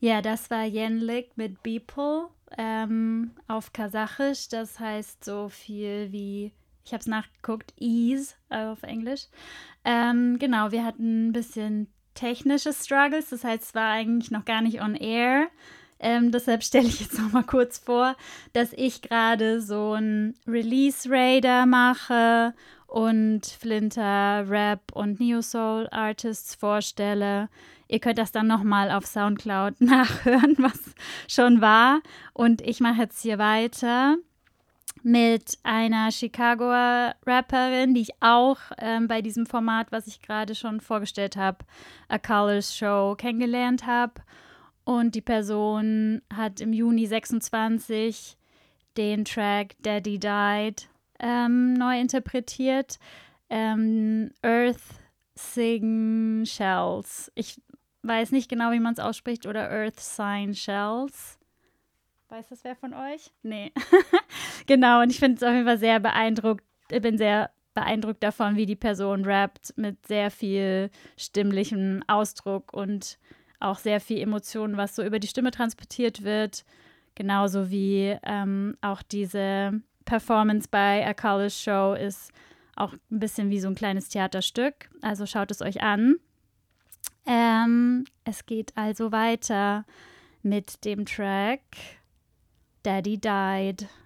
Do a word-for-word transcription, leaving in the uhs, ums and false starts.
Ja, das war Yenlik mit Beeple ähm, auf Kasachisch. Das heißt so viel wie, ich habe es nachgeguckt, Ease äh, auf Englisch. Ähm, genau, wir hatten ein bisschen technische Struggles. Das heißt, es war eigentlich noch gar nicht on air. Ähm, deshalb stelle ich jetzt noch mal kurz vor, dass ich gerade so ein Release-Radar mache und Flinter, Rap und Neo Soul Artists vorstelle. Ihr könnt das dann nochmal auf Soundcloud nachhören, was schon war. Und ich mache jetzt hier weiter mit einer Chicagoer Rapperin, die ich auch ähm, bei diesem Format, was ich gerade schon vorgestellt habe, A Colors Show, kennengelernt habe. Und die Person hat im Juni sechsundzwanzig den Track Daddy Died ähm, neu interpretiert. Ähm, Earth Sign Shells. Ich weiß nicht genau, wie man es ausspricht. Oder Earth Sign Shells. Weiß das wer von euch? Nee. Genau, und ich finde es auf jeden Fall sehr beeindruckt. Ich bin sehr beeindruckt davon, wie die Person rappt, mit sehr viel stimmlichem Ausdruck und auch sehr viel Emotionen, was so über die Stimme transportiert wird. Genauso wie ähm, auch diese Performance bei A College Show ist auch ein bisschen wie so ein kleines Theaterstück. Also schaut es euch an. Ähm, es geht also weiter mit dem Track Daddy Died.